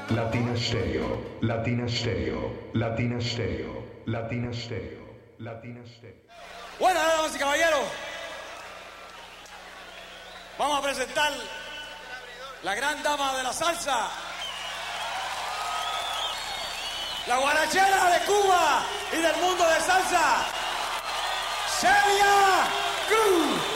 Latina Stereo, Latina Stereo, Latina Stereo, Latina Stereo, Latina Stereo. Bueno, damas y caballeros, vamos a presentar la gran dama de la salsa, la guarachera de Cuba y del mundo de salsa, Celia Cruz.